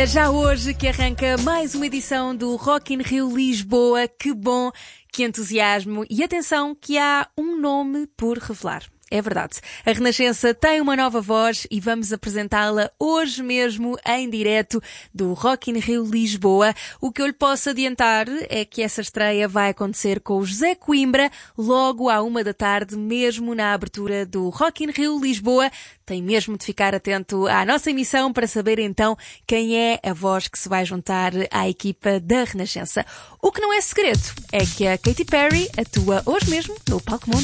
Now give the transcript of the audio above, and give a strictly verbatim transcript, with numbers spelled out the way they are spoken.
É já hoje que arranca mais uma edição do Rock in Rio Lisboa. Que bom, que entusiasmo e atenção que há um nome por revelar. É verdade. A Renascença tem uma nova voz e vamos apresentá-la hoje mesmo em direto do Rock in Rio Lisboa. O que eu lhe posso adiantar é que essa estreia vai acontecer com o José Coimbra logo à uma da tarde, mesmo na abertura do Rock in Rio Lisboa. Tem mesmo de ficar atento à nossa emissão para saber então quem é a voz que se vai juntar à equipa da Renascença. O que não é segredo é que a Katy Perry atua hoje mesmo no Palco Mundo.